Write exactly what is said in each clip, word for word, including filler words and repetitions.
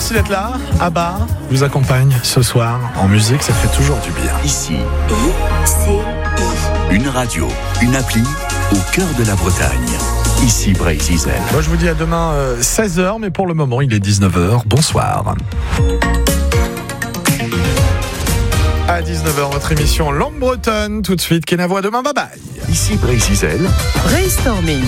Merci d'être là. Abba vous accompagne ce soir en musique, ça fait toujours du bien. Ici, I C I. une radio, une appli au cœur de la Bretagne. Ici Brésil. Moi, je vous dis à demain euh, seize heures, mais pour le moment, il est dix-neuf heures. Bonsoir. À dix-neuf heures, votre émission Langue Bretonne. Tout de suite, Kenavo, à demain, bye bye. Ici Brésil. Brainstorming.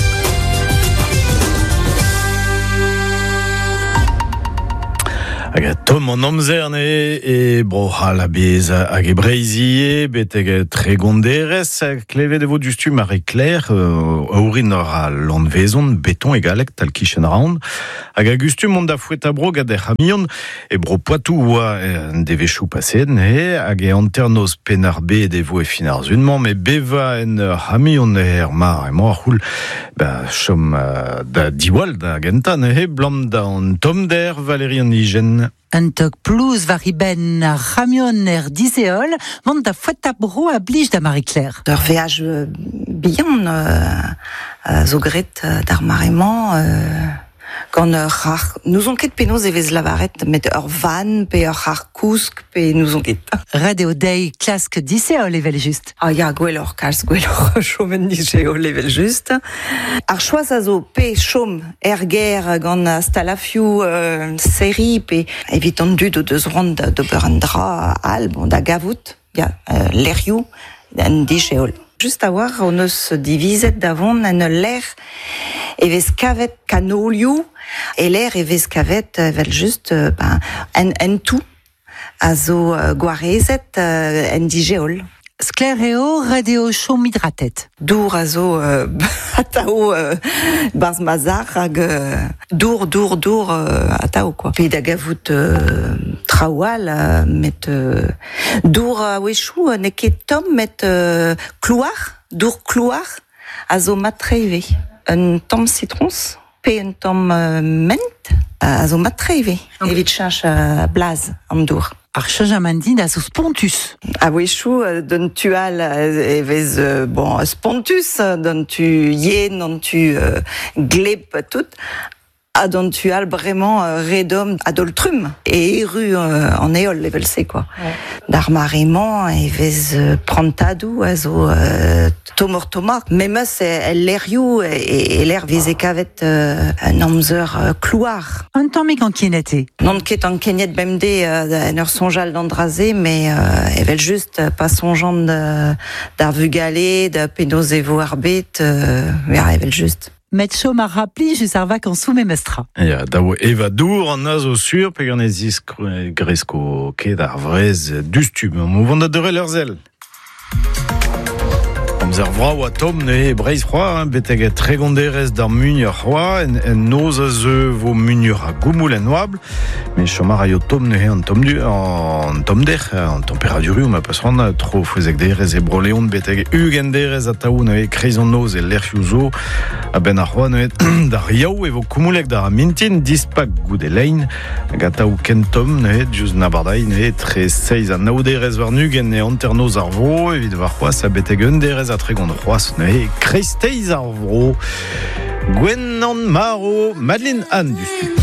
Hag tom an amzer e broha la bez hag e breizie beteg tregonderez klevet evo dustu Marie-Claire euh, aourin a landvezon beton egalek tal kichen raon hag a gustu mont da fouet a bro gad e c'hamion e bro poitou oa de vechou pasen e hag e anternoz penar be devo e finar zunman me beva en c'hamion e er mar e moa c'houl ba chom uh, da diwal da gentan e blam da an tom der Valérie an igen. Un toc plus vari ben a ramion er diseol, vant da fouet a bro a blij da Marie-Claire. Ur veaj bihan euh, zo gret euh, d'ar marement euh, gant ur c'har... Nous on ket penaos evez lavaret met ur van pe ur c'har kousk pe nous on ket. Red eo dei klask diseol evel just. Ah ya, gwellor kalz, gwellor chomen digeo level just. Ar choaz a zo pe chom er ger gant stalafiou euh, seri pe evit an dud o deus rand d'ober an dra al, bon da gavout, ya, euh, lerioù an digeo. Just a war, on eus divizet davon en l'air evez kavet kanolioù e l'air evez kavet vel just euh, ben, en, en tout a zo euh, gwarezet euh, en digeol. Skler eo red eo chom hidratet. Dour a zo euh, atao euh, barz mazar hag euh, dour, dour, dour euh, atao, quoi. Pe da gavout euh, traoual euh, met euh, dour a wechou ne ket tom met euh, clouar, dour clouar a zo matreive. Un tom citrons pe un tom euh, ment a zo matreive. Okay. Evit chach uh, blaz am dour. Ar chajamandin a zo spontus. A wechou, don tu al evez, euh, bon, spontus, don tu yen, don tu euh, gleb tout, a don tu al vraiment euh, redom adoltrum, et eru euh, en eol level C, quoi. Ouais. D'ar marement, evez euh, prantadou, a zo euh, tomor tomar, memeus el lerioù et, et l'air veze kavet euh, un amzer euh, clouar. Un tamm e gant kienete. Non ket an kenet bemde euh, en ur sonjal d'andraze, mais euh, evel just euh, pas sonjant d'ar vugale, da penaos evo ar bet, euh, ver evel just. Met chom a rapli jus ar vakañsoù memestra. Ya, daou eva dour an a zo sur pe gant ez is gresko ket ar vrez dustu. Mo vant da deure leur zel. Amzer vraou a tom ne e breiz c'hoar, beteg e tregonderez d'ar munir c'hoar, en, en noz a zeu vo munir a goumoul en oabl, me chomar a yo tom ne an tom du, an tom der, an temperaduriou, ma pas ran tro fwezek derez e broleon, beteg ugen derez a taou ne e kreizon noz e lerfioù zo, a ben ar c'hoar ne e d'ar yaou e vo koumoulek d'ar mintin, dispak gout e lein, hag a taou ken tom ne e diouz nabardai ne e tre seiz a naou derez war nugen e anternoz ar vro, evit war c'hoaz a beteg un derez a tregont c'hoaz ne e kreisteiz ar vro. Gwen an maro, Madeleine Anne du stu.